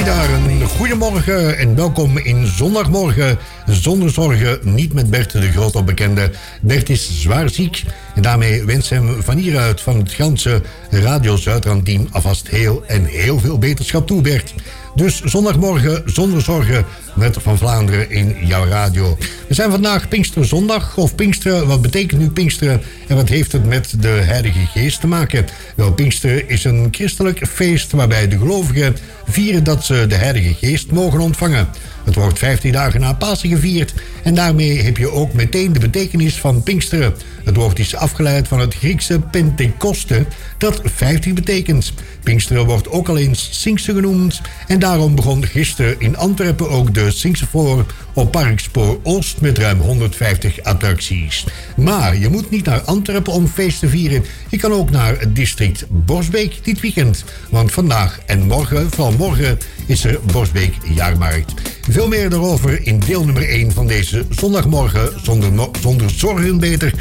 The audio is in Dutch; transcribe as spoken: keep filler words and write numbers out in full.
daar, een goedemorgen en welkom in Zondagmorgen Zonder Zorgen. Niet met Bert, de grote bekende. Bert is zwaar ziek en daarmee wens hem van hieruit, van het ganse Radio Zuidrand team, alvast heel en heel veel beterschap toe, Bert. Dus Zondagmorgen Zonder Zorgen met Van Vlaanderen in jouw radio. We zijn vandaag Pinksterzondag, of Pinksteren. Wat betekent nu Pinksteren en wat heeft het met de Heilige Geest te maken? Wel, Pinksteren is een christelijk feest waarbij de gelovigen vieren dat ze de Heilige Geest mogen ontvangen. Het wordt vijftien dagen na Pasen gevierd en daarmee heb je ook meteen de betekenis van Pinksteren. Het woord is afgeleid van het Griekse Pentekoste, dat vijftig betekent. Pinksteren wordt ook al eens Sinkse genoemd en daarom begon gisteren in Antwerpen ook de Sinksefoor op Parkspoor Oost met ruim honderdvijftig attracties. Maar je moet niet naar Antwerpen om feest te vieren. Je kan ook naar het district Borsbeek dit weekend. Want vandaag en morgen, vooral morgen, is er Borsbeek Jaarmarkt. Veel meer daarover in deel nummer één van deze Zondagmorgen zonder, zonder zorgen beter